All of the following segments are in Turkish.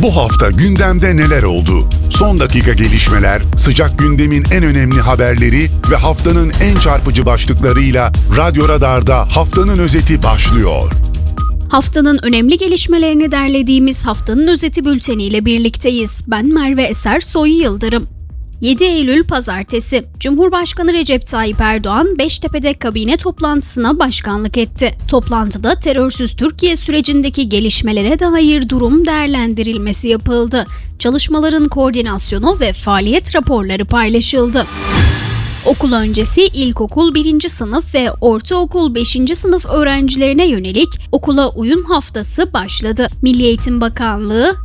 Bu hafta gündemde neler oldu? Son dakika gelişmeler, sıcak gündemin en önemli haberleri ve haftanın en çarpıcı başlıklarıyla Radyo Radar'da haftanın özeti başlıyor. Haftanın önemli gelişmelerini derlediğimiz haftanın özeti bülteniyle birlikteyiz. Ben Merve Eser Soy Yıldırım. 7 Eylül Pazartesi, Cumhurbaşkanı Recep Tayyip Erdoğan, Beştepe'de kabine toplantısına başkanlık etti. Toplantıda terörsüz Türkiye sürecindeki gelişmelere dair durum değerlendirilmesi yapıldı. Çalışmaların koordinasyonu ve faaliyet raporları paylaşıldı. Okul öncesi ilkokul 1. sınıf ve ortaokul 5. sınıf öğrencilerine yönelik okula uyum haftası başladı. Milli Eğitim Bakanlığı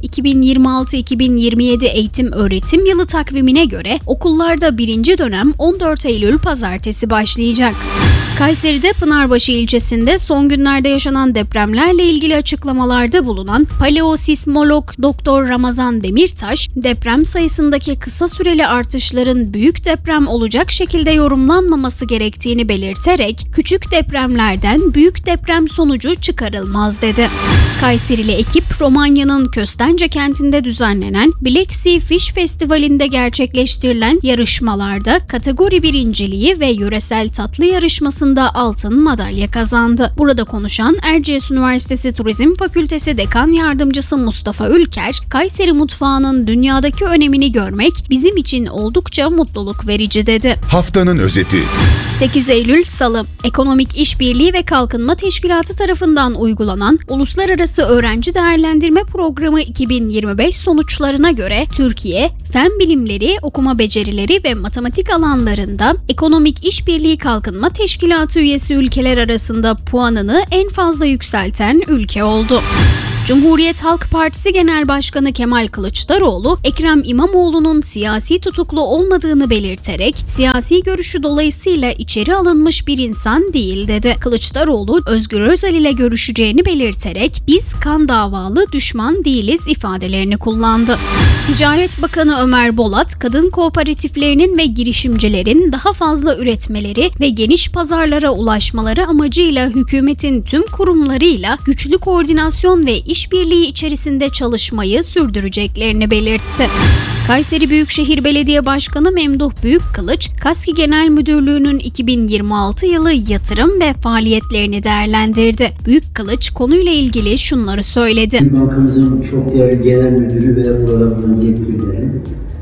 2026-2027 eğitim öğretim yılı takvimine göre okullarda 1. dönem 14 Eylül Pazartesi başlayacak. Kayseri'de Pınarbaşı ilçesinde son günlerde yaşanan depremlerle ilgili açıklamalarda bulunan paleosismolog Doktor Ramazan Demirtaş, deprem sayısındaki kısa süreli artışların büyük deprem olacak şekilde yorumlanmaması gerektiğini belirterek, küçük depremlerden büyük deprem sonucu çıkarılmaz dedi. Kayserili ekip, Romanya'nın Köstence kentinde düzenlenen Black Sea Fish Festivali'nde gerçekleştirilen yarışmalarda kategori birinciliği ve yöresel tatlı yarışmasında altın madalya kazandı. Burada konuşan Erciyes Üniversitesi Turizm Fakültesi Dekan Yardımcısı Mustafa Ülker, Kayseri mutfağının dünyadaki önemini görmek bizim için oldukça mutluluk verici dedi. Haftanın özeti. 8 Eylül Salı, Ekonomik İşbirliği ve Kalkınma Teşkilatı tarafından uygulanan Uluslararası Öğrenci Değerlendirme Programı 2025 sonuçlarına göre Türkiye, fen bilimleri, okuma becerileri ve matematik alanlarında Ekonomik İşbirliği Kalkınma Teşkilatı üyesi ülkeler arasında puanını en fazla yükselten ülke oldu. Cumhuriyet Halk Partisi Genel Başkanı Kemal Kılıçdaroğlu, Ekrem İmamoğlu'nun siyasi tutuklu olmadığını belirterek, siyasi görüşü dolayısıyla içeri alınmış bir insan değil dedi. Kılıçdaroğlu, Özgür Özel ile görüşeceğini belirterek, biz kan davalı düşman değiliz ifadelerini kullandı. Ticaret Bakanı Ömer Bolat, kadın kooperatiflerinin ve girişimcilerin daha fazla üretmeleri ve geniş pazarlara ulaşmaları amacıyla hükümetin tüm kurumlarıyla güçlü koordinasyon ve işbirliği içerisinde çalışmayı sürdüreceklerini belirtti. Kayseri Büyükşehir Belediye Başkanı Memduh Büyükkılıç, KASKİ Genel Müdürlüğü'nün 2026 yılı yatırım ve faaliyetlerini değerlendirdi. Büyükkılıç konuyla ilgili şunları söyledi. Bankamızın çok değerli genel müdürü ve programının yetkilileri,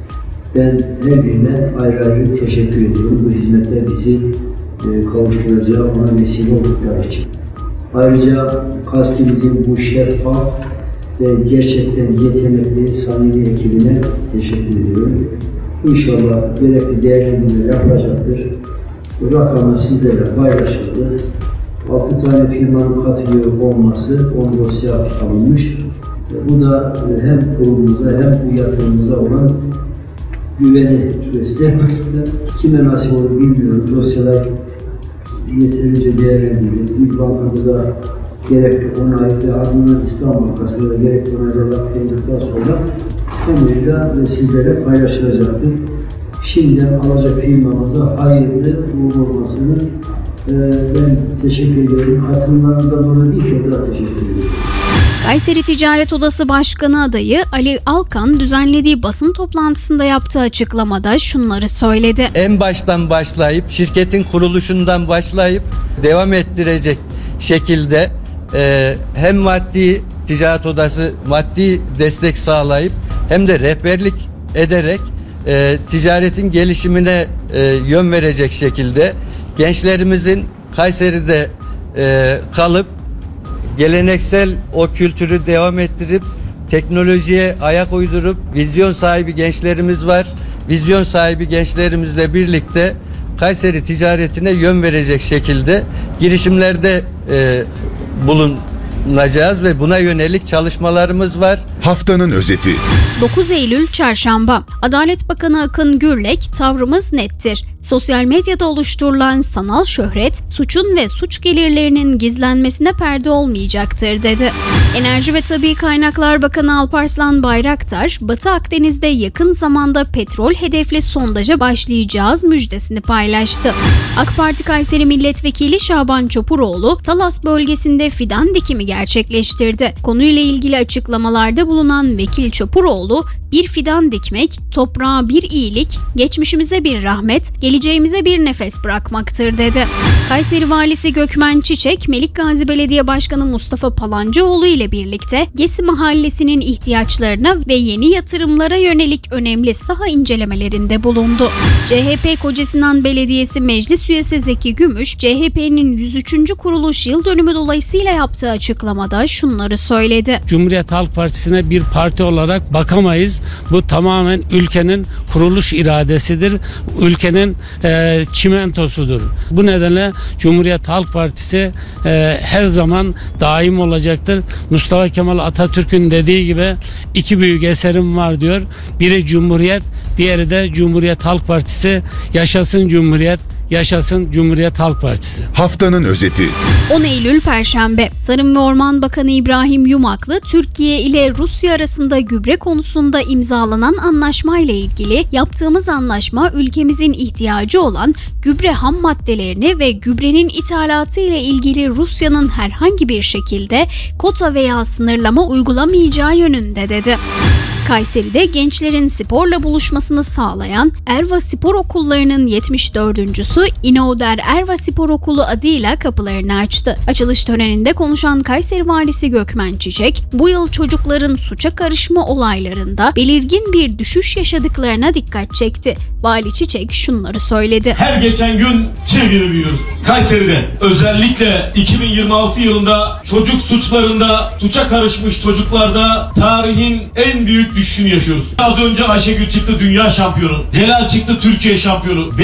ben her birine ayrı ayrı teşekkür ediyorum. Bu hizmetler bizi kavuşturacağı, ona vesile oldukları için. Ayrıca KASKİ'mizin bu şeffaf ve gerçekten yetenekli, samimi ekibine teşekkür ediyorum. İnşallah gerekli değerlendirme yapılacaktır. Bu rakamlar sizlerle paylaşıldı. 6 tane firmanın katılıyor olması 10 dosya alınmış. Bu da hem kurumumuza hem bu yatırımımıza olan güveni göstermekte. Kime nasip olur bilmiyorum. Dosyalar yeterince değerlendirildi. İlk bankamızda gerekli onay ve ardından İslam Bankası'nda gerekli onaylar yapıldıktan sonra konuyla sizlere paylaşılacaktır. Şimdiden alacak firmamıza hayırlı uğurlu olmasını ben teşekkür ediyorum. Katılımlarınızdan dolayı ilk kez daha teşekkür ediyorum. Kayseri Ticaret Odası Başkanı adayı Ali Alkan düzenlediği basın toplantısında yaptığı açıklamada şunları söyledi. En baştan başlayıp şirketin kuruluşundan başlayıp devam ettirecek şekilde hem maddi Ticaret Odası maddi destek sağlayıp hem de rehberlik ederek ticaretin gelişimine yön verecek şekilde gençlerimizin Kayseri'de kalıp geleneksel o kültürü devam ettirip teknolojiye ayak uydurup vizyon sahibi gençlerimiz var. Vizyon sahibi gençlerimizle birlikte Kayseri ticaretine yön verecek şekilde girişimlerde bulunacağız ve buna yönelik çalışmalarımız var. Haftanın özeti. 9 Eylül Çarşamba, Adalet Bakanı Akın Gürlek, tavrımız nettir. Sosyal medyada oluşturulan sanal şöhret, suçun ve suç gelirlerinin gizlenmesine perde olmayacaktır dedi. Enerji ve Tabii Kaynaklar Bakanı Alparslan Bayraktar, Batı Akdeniz'de yakın zamanda petrol hedefli sondaja başlayacağız müjdesini paylaştı. AK Parti Kayseri Milletvekili Şaban Çopuroğlu, Talas bölgesinde fidan dikimi gerçekleştirdi. Konuyla ilgili açıklamalarda bulunan Vekil Çopuroğlu, bir fidan dikmek, toprağa bir iyilik, geçmişimize bir rahmet, geleceğimize bir nefes bırakmaktır dedi. Kayseri Valisi Gökmen Çiçek, Melikgazi Belediye Başkanı Mustafa Palancıoğlu ile birlikte Gesi Mahallesi'nin ihtiyaçlarına ve yeni yatırımlara yönelik önemli saha incelemelerinde bulundu. CHP Kocasinan Belediyesi Meclis Üyesi Zeki Gümüş, CHP'nin 103. kuruluş yıl dönümü dolayısıyla yaptığı açıklamada şunları söyledi. Cumhuriyet Halk Partisi'ne bir parti olarak bakamayız. Bu tamamen ülkenin kuruluş iradesidir. Ülkenin çimentosudur. Bu nedenle Cumhuriyet Halk Partisi her zaman daim olacaktır. Mustafa Kemal Atatürk'ün dediği gibi iki büyük eserim var diyor. Biri Cumhuriyet, diğeri de Cumhuriyet Halk Partisi. Yaşasın Cumhuriyet, yaşasın Cumhuriyet Halk Partisi. Haftanın özeti. 10 Eylül Perşembe, Tarım ve Orman Bakanı İbrahim Yumaklı, Türkiye ile Rusya arasında gübre konusunda imzalanan anlaşma ile ilgili yaptığımız anlaşma ülkemizin ihtiyacı olan gübre ham maddelerini ve gübrenin ithalatı ile ilgili Rusya'nın herhangi bir şekilde kota veya sınırlama uygulamayacağı yönünde dedi. Kayseri'de gençlerin sporla buluşmasını sağlayan Erva Spor Okulları'nın 74.'sü İnoder Erva Spor Okulu adıyla kapılarını açtı. Açılış töreninde konuşan Kayseri Valisi Gökmen Çiçek, bu yıl çocukların suça karışma olaylarında belirgin bir düşüş yaşadıklarına dikkat çekti. Vali Çiçek şunları söyledi. Her geçen gün çığ gibi büyüyoruz. Kayseri'de özellikle 2026 yılında çocuk suçlarında suça karışmış çocuklarda tarihin en büyük düşüşünü yaşıyoruz. Az önce Ayşegül çıktı dünya şampiyonu. Celal çıktı Türkiye şampiyonu.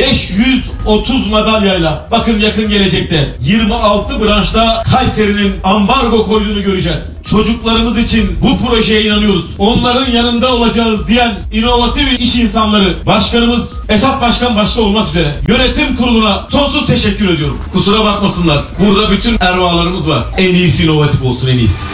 530 madalyayla. Bakın yakın gelecekte 26 branşta Kayseri'nin ambargo koyduğunu göreceğiz. Çocuklarımız için bu projeye inanıyoruz. Onların yanında olacağız diyen inovatif iş insanları, başkanımız Esat Başkan başta olmak üzere yönetim kuruluna sonsuz teşekkür ediyorum. Kusura bakmasınlar. Burada bütün ervalarımız var. En iyisi inovatif olsun, en iyisi.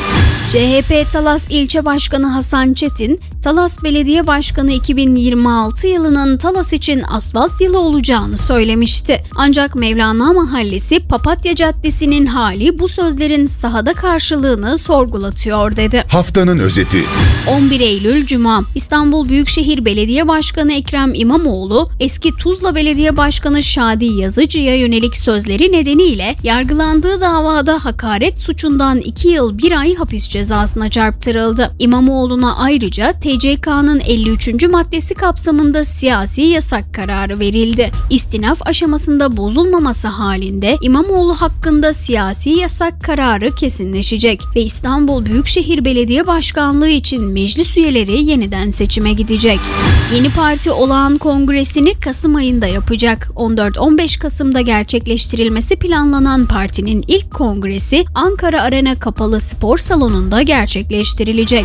CHP Talas İlçe Başkanı Hasan Çetin, Talas Belediye Başkanı 2026 yılının Talas için asfalt yılı olacağını söylemişti. Ancak Mevlana Mahallesi Papatya Caddesi'nin hali bu sözlerin sahada karşılığını sorgulatıyor dedi. Haftanın özeti. 11 Eylül Cuma, İstanbul Büyükşehir Belediye Başkanı Ekrem İmamoğlu, eski Tuzla Belediye Başkanı Şadi Yazıcı'ya yönelik sözleri nedeniyle yargılandığı davada hakaret suçundan 2 yıl 1 ay hapis cezasına çarptırıldı. İmamoğlu'na ayrıca TCK'nın 53. maddesi kapsamında siyasi yasak kararı verildi. İstinaf aşamasında bozulmaması halinde İmamoğlu hakkında siyasi yasak kararı kesinleşecek ve İstanbul Büyükşehir Belediye Başkanlığı için meclis üyeleri yeniden seçime gidecek. Yeni parti olağan kongresini Kasım ayında yapacak. 14-15 Kasım'da gerçekleştirilmesi planlanan partinin ilk kongresi Ankara Arena Kapalı Spor Salonu'nda gerçekleştirilecek.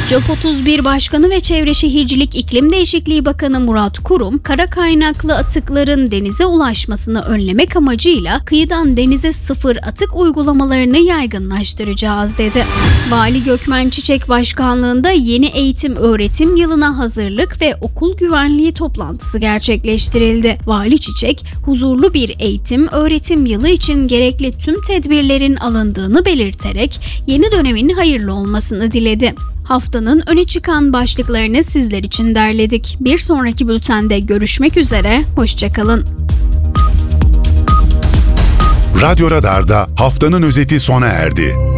COP31 Başkanı ve Çevre Şehircilik İklim Değişikliği Bakanı Murat Kurum, kara kaynaklı atıkların denize ulaşmasını önlemek amacıyla kıyıdan denize sıfır atık uygulamalarını yaygınlaştıracağız dedi. Vali Gökmen Çiçek başkanlığında yeni eğitim-öğretim yılına hazırlık ve okul güvenliği toplantısı gerçekleştirildi. Vali Çiçek, huzurlu bir eğitim-öğretim yılı için gerekli tüm tedbirlerin alındığını belirterek yeni dönemin hayırlı olmasını diledi. Haftanın öne çıkan başlıklarını sizler için derledik. Bir sonraki bültende görüşmek üzere, hoşça kalın. Radyo Radar'da haftanın özeti sona erdi.